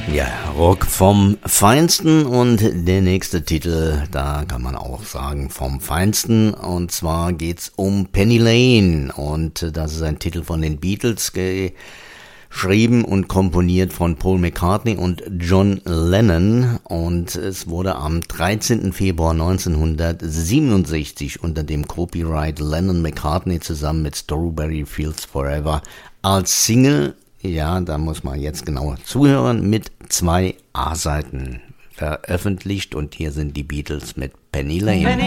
Ja, Rock vom Feinsten und der nächste Titel, da kann man auch sagen vom Feinsten, und zwar geht's um Penny Lane, und das ist ein Titel von den Beatles, geschrieben und komponiert von Paul McCartney und John Lennon, und es wurde am 13. Februar 1967 unter dem Copyright Lennon-McCartney zusammen mit Strawberry Fields Forever als Single, ja, da muss man jetzt genauer zuhören, mit 2 A-Seiten veröffentlicht, und hier sind die Beatles mit Penny Lane.